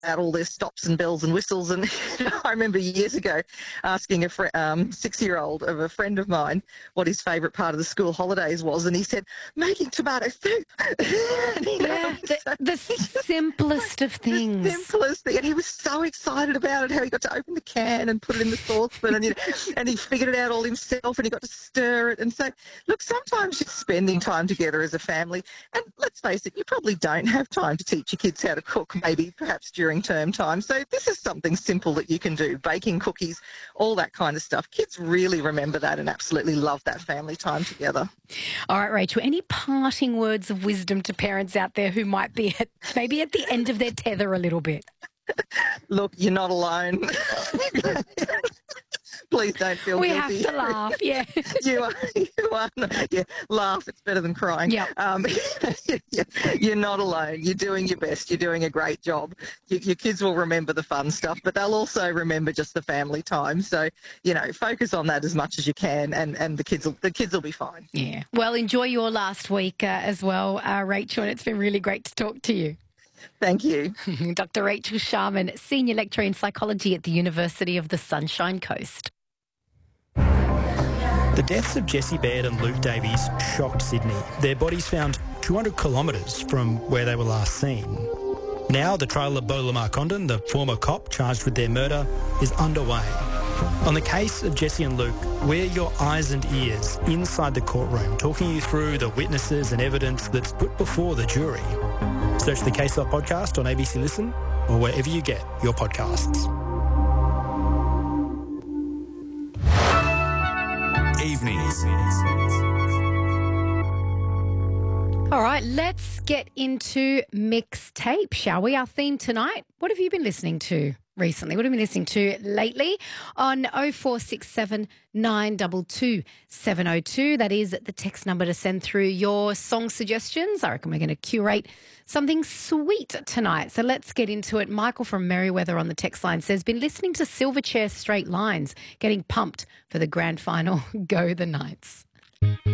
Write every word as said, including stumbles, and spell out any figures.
out all their stops and bells and whistles. And I remember years ago asking a fr- um, six-year-old of a friend of mine what his favourite part of the school holidays was, and he said, making tomato soup. You know, Yeah, the, so- the simplest of the things. simplest thing. And he was so excited about it, how he got to open the can and put it in the saucepan, and, you know, and he figured it out all himself, and he got to stir it. And so, look, sometimes just spending time together as a family, and let's face it, you probably don't have time to teach your kids how to cook, maybe perhaps during term time. So this is something simple that you can do, baking cookies, all that kind of stuff. Kids really remember that and absolutely love that family time together. All right, Rachel, any parting words of wisdom to parents out there who might be at, maybe at the end of their tether a little bit? Look, you're not alone. Please don't feel we guilty. have to laugh, yeah. you are, you are, yeah, laugh. It's better than crying. Yep. Um, you're not alone. You're doing your best. You're doing a great job. Your, your kids will remember the fun stuff, but they'll also remember just the family time. So, you know, focus on that as much as you can, and, and the kids will, the kids will be fine. Yeah. Well, enjoy your last week uh, as well, uh, Rachel, and it's been really great to talk to you. Thank you. Doctor Rachel Sharman, Senior Lecturer in Psychology at the University of the Sunshine Coast. The deaths of Jessie Baird and Luke Davies shocked Sydney. Their bodies found two hundred kilometres from where they were last seen. Now the trial of Bo Lamar Condon, the former cop charged with their murder, is underway. On the case of Jessie and Luke, we're your eyes and ears inside the courtroom, talking you through the witnesses and evidence that's put before the jury. Search the Case Up podcast on A B C Listen or wherever you get your podcasts. Evenings. All right, let's get into mixtape, shall we? Our theme tonight, what have you been listening to recently? What have you been listening to lately? On oh four six seven, nine two two, seven oh two. That is the text number to send through your song suggestions. I reckon we're going to curate something sweet tonight. So let's get into it. Michael from Merriweather on the text line says, been listening to Silverchair Straight Lines, getting pumped for the grand final. Go the Knights.